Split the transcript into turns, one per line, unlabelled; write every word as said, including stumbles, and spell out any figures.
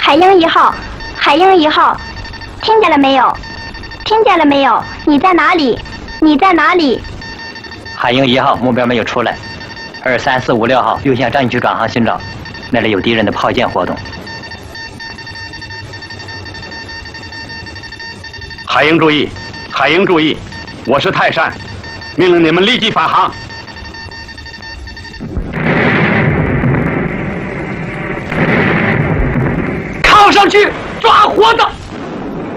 海鹰一号，海鹰一号，听见了没有？听见了没有？你在哪里？你在哪里？
海鹰一号，目标没有出来。二三四五六号又向战区转航寻找，那里有敌人的炮舰活动。
海鹰注意，海鹰注意，我是泰山，命令你们立即返航。
靠上去抓活的！